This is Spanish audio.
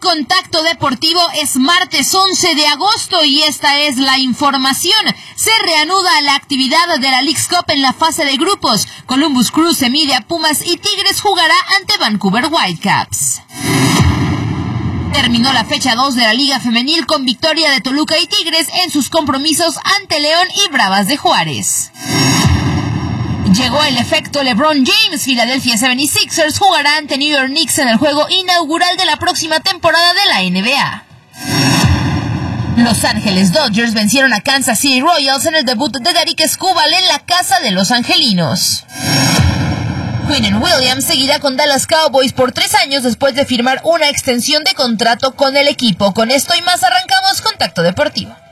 Contacto Deportivo es martes 11 de agosto y esta es la información. Se reanuda la actividad de la Leagues Cup en la fase de grupos. Columbus Crew se mide a Pumas y Tigres jugará ante Vancouver Whitecaps. Terminó la fecha 2 de la Liga Femenil con victoria de Toluca y Tigres en sus compromisos ante León y Bravas de Juárez. Llegó el efecto LeBron James. Philadelphia 76ers jugará ante New York Knicks en el juego inaugural de la próxima temporada de la NBA. Los Ángeles Dodgers vencieron a Kansas City Royals en el debut de Derek Escobar en la casa de los angelinos. Quinnen Williams seguirá con Dallas Cowboys por 3 años después de firmar una extensión de contrato con el equipo. Con esto y más arrancamos Contacto Deportivo.